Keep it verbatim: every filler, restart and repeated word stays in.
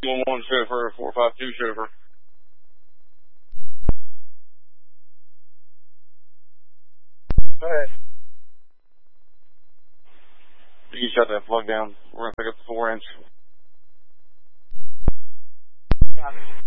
one one chauffeur, four five two chauffeur. Alright. You shut that plug down. We're going to pick up the four inch. Got it.